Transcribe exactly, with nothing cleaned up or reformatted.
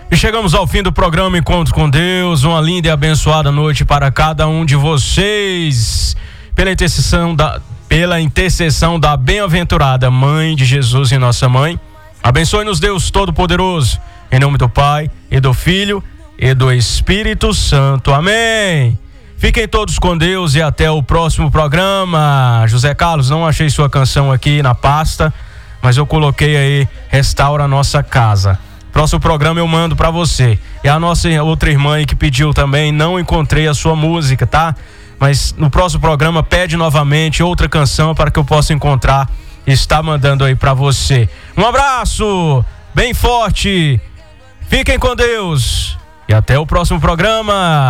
E chegamos ao fim do programa Encontro com Deus. Uma linda e abençoada noite para cada um de vocês. Pela intercessão da, pela intercessão da bem-aventurada Mãe de Jesus e Nossa Mãe, abençoe-nos Deus Todo-Poderoso, em nome do Pai, e do Filho, e do Espírito Santo. Amém. Fiquem todos com Deus e até o próximo programa. José Carlos, não achei sua canção aqui na pasta, mas eu coloquei aí, Restaura a Nossa Casa. Próximo programa eu mando pra você. E a nossa outra irmã aí que pediu também, não encontrei a sua música, tá? Mas no próximo programa pede novamente outra canção para que eu possa encontrar e estar mandando aí pra você. Um abraço bem forte. Fiquem com Deus e até o próximo programa.